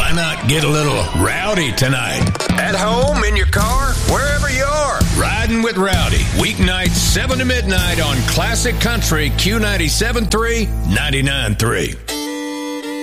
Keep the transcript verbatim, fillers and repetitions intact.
Why not get a little rowdy tonight? At home, in your car, wherever you are. Riding with Rowdy, weeknights seven to midnight on Classic Country Q ninety-seven point three, ninety-nine point three.